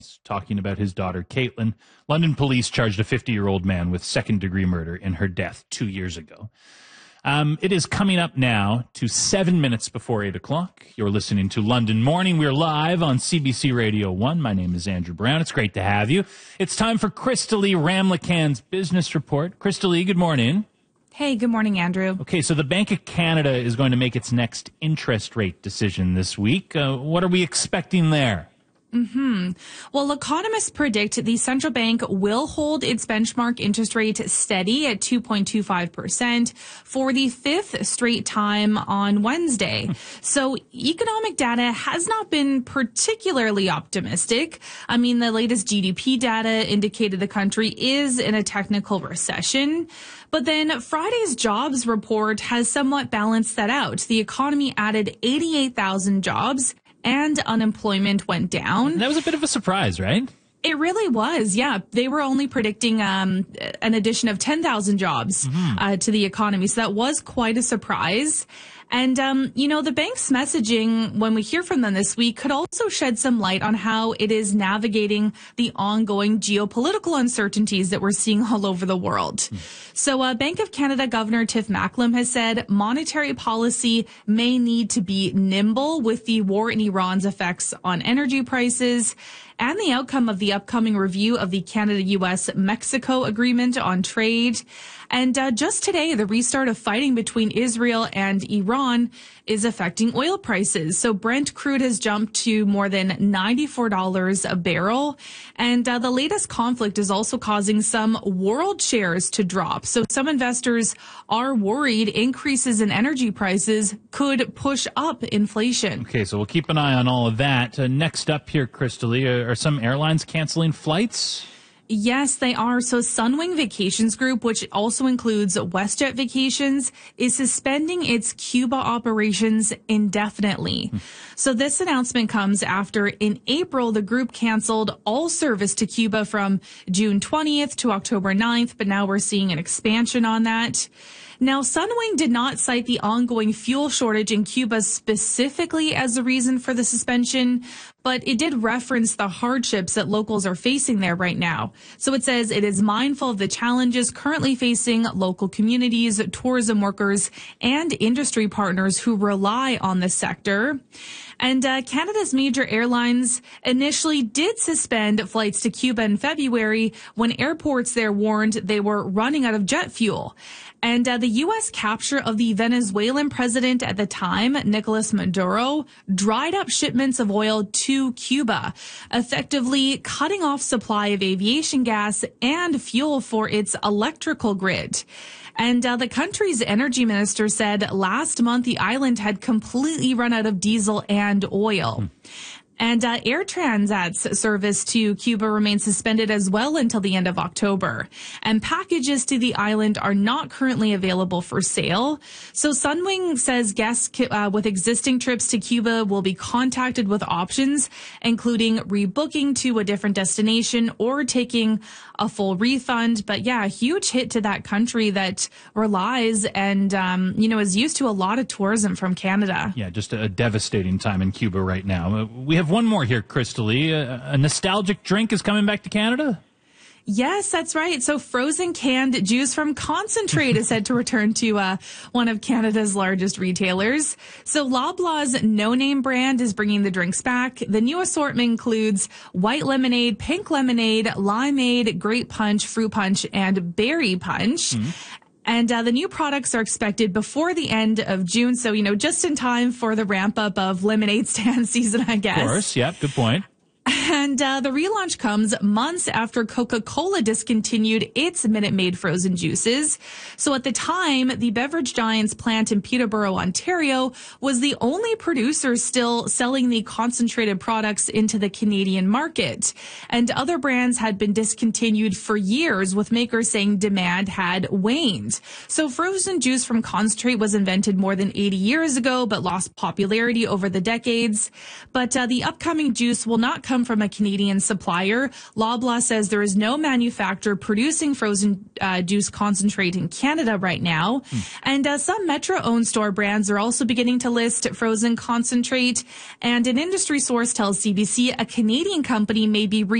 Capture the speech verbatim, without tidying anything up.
talking about his daughter, Caitlin. London police charged a fifty-year-old man with second-degree murder in her death two years ago. Um, it is coming up now to seven minutes before eight o'clock. You're listening to London Morning. We're live on C B C Radio one. My name is Andrew Brown. It's great to have you. It's time for Crystalie Ramlakan's Business Report. Crystalie, good morning. Hey, good morning, Andrew. Okay, so the Bank of Canada is going to make its next interest rate decision this week. Uh, what are we expecting there? Mm-hmm. Well, economists predict the central bank will hold its benchmark interest rate steady at two point two five percent for the fifth straight time on Wednesday. So economic data has not been particularly optimistic. I mean, the latest G D P data indicated the country is in a technical recession. But then Friday's jobs report has somewhat balanced that out. The economy added eighty-eight thousand jobs, and unemployment went down. That was a bit of a surprise, right? It really was, yeah. They were only predicting um, an addition of ten thousand jobs mm-hmm. uh, to the economy, so that was quite a surprise. And, um, you know, the bank's messaging, when we hear from them this week, could also shed some light on how it is navigating the ongoing geopolitical uncertainties that we're seeing all over the world. Mm. So uh, Bank of Canada Governor Tiff Macklem has said monetary policy may need to be nimble with the war in Iran's effects on energy prices and the outcome of the upcoming review of the Canada-U S Mexico agreement on trade. And uh, just today, the restart of fighting between Israel and Iran is affecting oil prices. So Brent crude has jumped to more than ninety-four dollars a barrel. And uh, the latest conflict is also causing some world shares to drop. So some investors are worried increases in energy prices could push up inflation. Okay, so we'll keep an eye on all of that. Uh, next up here, Crystalie, are, are some airlines canceling flights? Yes, they are. So Sunwing Vacations Group, which also includes WestJet Vacations, is suspending its Cuba operations indefinitely. Hmm. So this announcement comes after in April, the group canceled all service to Cuba from June twentieth to October ninth, but now we're seeing an expansion on that. Now, Sunwing did not cite the ongoing fuel shortage in Cuba specifically as a reason for the suspension, but it did reference the hardships that locals are facing there right now. So it says it is mindful of the challenges currently facing local communities, tourism workers, and industry partners who rely on this sector. And uh, Canada's major airlines initially did suspend flights to Cuba in February when airports there warned they were running out of jet fuel. And uh, the U S capture of the Venezuelan president at the time, Nicolas Maduro, dried up shipments of oil to Cuba, effectively cutting off supply of aviation gas and fuel for its electrical grid. And uh, the country's energy minister said last month the island had completely run out of diesel and oil. Hmm. And uh, Air Transat's service to Cuba remains suspended as well until the end of October. And packages to the island are not currently available for sale. So Sunwing says guests uh, with existing trips to Cuba will be contacted with options, including rebooking to a different destination or taking a full refund. But yeah, a huge hit to that country that relies and, um, you know, is used to a lot of tourism from Canada. Yeah, just a devastating time in Cuba right now. Uh, we have one more here, Crystalie. Uh, a nostalgic drink is coming back to Canada? Yes, that's right. So frozen canned juice from Concentrate is said to return to uh, one of Canada's largest retailers. So Loblaws No Name brand is bringing the drinks back. The new assortment includes white lemonade, pink lemonade, limeade, grape punch, fruit punch, and berry punch. Mm-hmm. And uh, the new products are expected before the end of June. So, you know, just in time for the ramp up of lemonade stand season, I guess. Of course. Yep. Good point. And uh, the relaunch comes months after Coca-Cola discontinued its Minute Maid frozen juices. So at the time, the beverage giant's plant in Peterborough, Ontario, was the only producer still selling the concentrated products into the Canadian market. And other brands had been discontinued for years, with makers saying demand had waned. So frozen juice from Concentrate was invented more than eighty years ago, but lost popularity over the decades. But uh, the upcoming juice will not come from from a Canadian supplier. Loblaw says there is no manufacturer producing frozen uh, juice concentrate in Canada right now. Mm. And uh, some Metro-owned store brands are also beginning to list frozen concentrate. And an industry source tells C B C a Canadian company may be re-